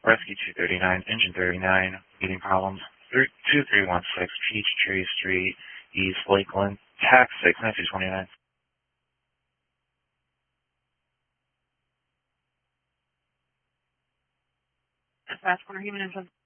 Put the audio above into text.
Rescue 239, Engine 39, meeting problems. 2316 Peachtree Street, East Lakeland, Tax 6, 9229. Fast Corner Human Info.